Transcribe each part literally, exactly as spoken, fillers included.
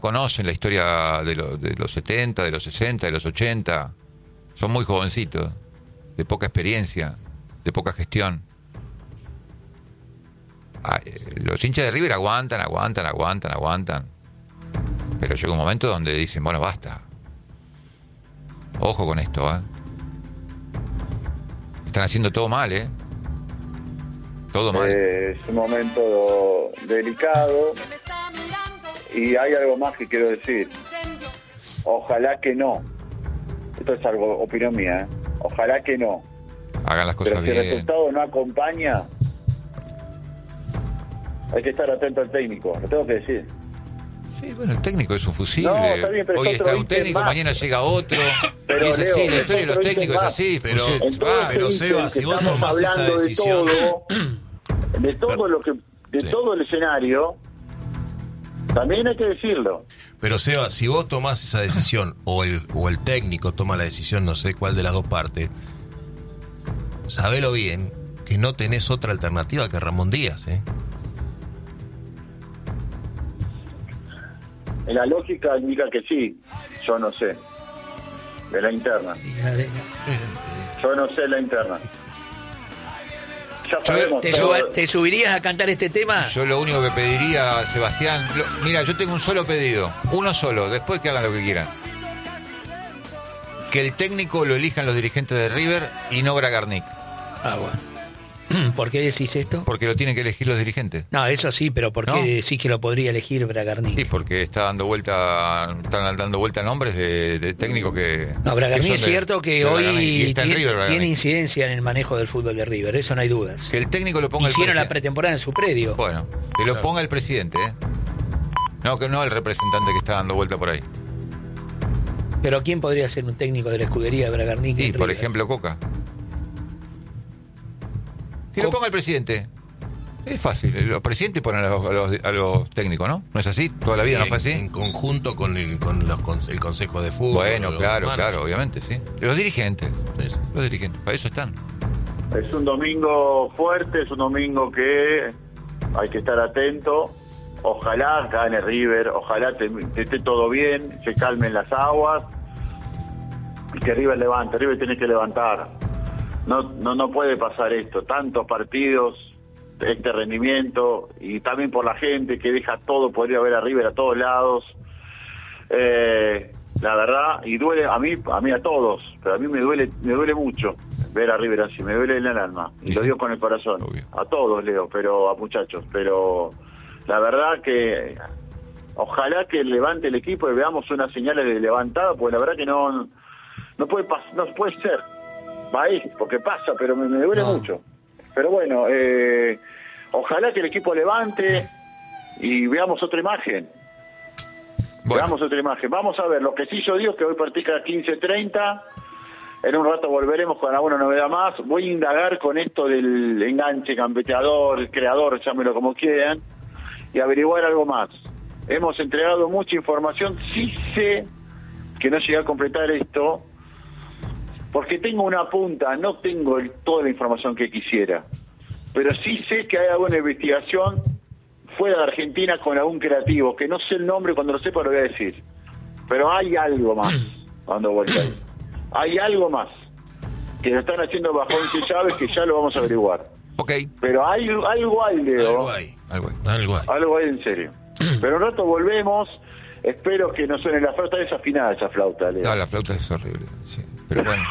conocen la historia de, lo, de los setenta, de los sesenta, de los ochenta. Son muy jovencitos, de poca experiencia, de poca gestión. Ah, los hinchas de River aguantan, aguantan, aguantan, aguantan. Pero llega un momento donde dicen, bueno, basta. Ojo con esto, ¿eh? Están haciendo todo mal, ¿eh? Todo mal. Eh, es un momento delicado. Y hay algo más que quiero decir. Ojalá que no. Esto es algo, opinión mía, ¿eh? Ojalá que no. Hagan las cosas Pero si bien. el resultado no acompaña, hay que estar atento al técnico, lo tengo que decir. Sí, bueno, el técnico es un fusible. No, está bien, pero hoy es otro está un ítem técnico, más. mañana llega otro. Pero, y es así, Leo, la historia de los otro ítem técnicos es más. así. Pero- fusible. Entonces, Va, pero, dicen Seba, que si vos estamos tomás esa hablando de decisión- todo, de todo lo que, de Sí. todo el escenario, también hay que decirlo. Pero Seba, si vos tomás esa decisión, o el, o el técnico toma la decisión, no sé cuál de las dos partes, sabelo bien, que no tenés otra alternativa que Ramón Díaz, ¿eh? En la lógica indica que sí, yo no sé. De la interna. Yo no sé la interna. Ya sabemos ¿Te, todo. suba- ¿Te subirías a cantar este tema? Yo lo único que pediría, Sebastián, lo- mira, yo tengo un solo pedido, uno solo, después que hagan lo que quieran. Que el técnico lo elijan los dirigentes de River y no Bragarnik, Ah, bueno. ¿Por qué decís esto? porque lo tienen que elegir los dirigentes. No, eso sí, pero ¿por qué ¿No? decís que lo podría elegir Bragarnik? Sí, porque está dando vuelta, están dando vuelta nombres de, de técnicos que... No, Bragarnik que es son de- cierto que de Bragarnik, y hoy está en tiene, River, Bragarnik. tiene incidencia en el manejo del fútbol de River, eso no hay dudas. Que el técnico lo ponga el Hicieron la presidente. pretemporada en su predio. Bueno, que lo ponga el presidente, ¿eh? No, que no el representante que está dando vuelta por ahí. Pero ¿quién podría ser un técnico de la escudería de Bragarnik? Y, en por River? ejemplo, Coca. Que lo ponga el presidente. Es fácil. Los presidentes ponen a los, a los- a los técnicos, ¿no? ¿No es así? ¿Toda la vida no fue En, en así? conjunto con el, con los, con el Consejo de Fútbol. Bueno, los claro, managers. claro, obviamente, sí. Los dirigentes. Sí, sí. Los dirigentes. Para eso están. Es un domingo fuerte, es un domingo que hay que estar atento. Ojalá gane River, ojalá te, te esté todo bien, se calmen las aguas y que River levante. River tiene que levantar. No, no, no puede pasar esto. Tantos partidos, este rendimiento y también por la gente que deja todo, podría ver a River a todos lados. Eh, la verdad, y duele a mí, a mí a todos, pero a mí me duele, me duele mucho ver a River así, me duele en el alma, y Sí, lo sí. digo con el corazón. Obvio. A todos, Leo, pero a muchachos, pero la verdad que ojalá que levante el equipo y veamos unas señales de levantada, porque la verdad que no no puede pas- no puede ser. Va ahí, porque pasa, pero me, me duele No. mucho. Pero bueno, eh, ojalá que el equipo levante y veamos otra imagen. Bueno, Veamos otra imagen. Vamos a ver, lo que sí yo digo es que hoy practica quince treinta. En un rato volveremos con alguna novedad más. Voy a indagar con esto del enganche, campeteador, creador, llámelo como quieran, y averiguar algo más. Hemos entregado mucha información. Sí sé que no llegué a completar esto, porque tengo una punta, no tengo el- toda la información que quisiera. Pero sí sé que hay alguna investigación fuera de Argentina con algún creativo, que no sé el nombre, cuando lo sepa lo voy a decir. Pero hay algo más cuando vuelva ahí. Hay algo más que lo están haciendo bajo once llaves que ya lo vamos a averiguar. ok. Pero hay algo hay, Leo. Algo hay. Algo ahí. Algo hay. Algo hay en serio. Pero un rato volvemos. Espero que no suene la flauta desafinada, esa flauta, Leo. No, la flauta es horrible, sí. Pero bueno,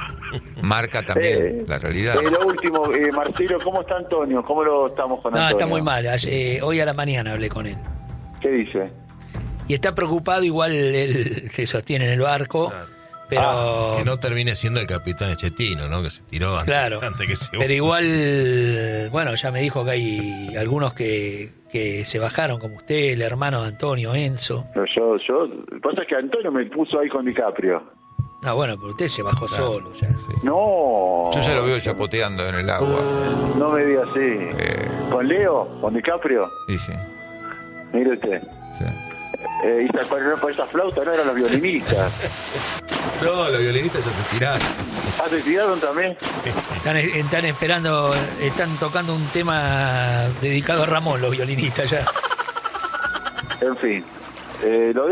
marca también Eh, la realidad. eh, lo último, eh, Marcelo, ¿cómo está Antonio? ¿Cómo lo estamos con No, Antonio? está muy mal. Ayer- hoy a la mañana hablé con él. ¿Qué dice? Y está preocupado, igual él se sostiene en el barco, Claro. pero... Que no termine siendo el capitán Echetino, ¿no? Que se tiró antes, Claro, antes que se... pero igual, bueno, ya me dijo que hay algunos que, que se bajaron, como usted, el hermano de Antonio, Enzo. No, yo, yo, lo que pasa es que Antonio me puso ahí con DiCaprio. Ah, bueno, pero usted se bajó Claro. solo ya. No. Yo ya lo veo chapoteando en el agua. No me diga así. Eh. ¿Con Leo? ¿Con DiCaprio? Dice. Mire usted. Sí. Eh, y por, por esa flauta no eran los violinistas. No, los violinistas ya se tiraron. ¿Ah, se tiraron también? Están, están esperando, están tocando un tema dedicado a Ramón, los violinistas ya. En fin. Eh, lo